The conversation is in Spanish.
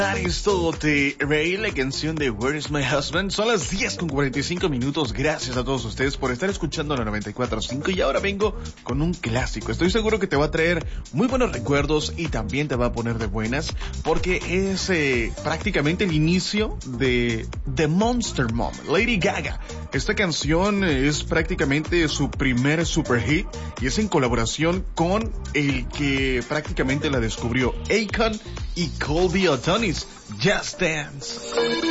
Esto de Ray, la canción de Where is My Husband. Son las 10:45. Gracias a todos ustedes por estar escuchando la 94.5. Y ahora vengo con un clásico. Estoy seguro que te va a traer muy buenos recuerdos y también te va a poner de buenas, porque es prácticamente el inicio de The Monster Mom, Lady Gaga. Esta canción es prácticamente su primer super hit y es en colaboración con el que prácticamente la descubrió, Akon y Colby O'Donis. Just Dance.